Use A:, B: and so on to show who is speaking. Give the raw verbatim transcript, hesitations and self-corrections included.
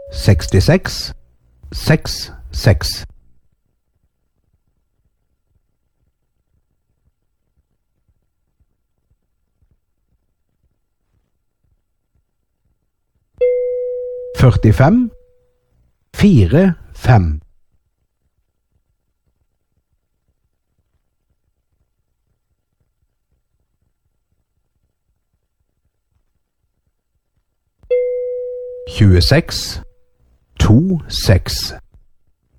A: sekstiseks, seks, seks. førtifem, fire, fem. tjueseks, to, seks.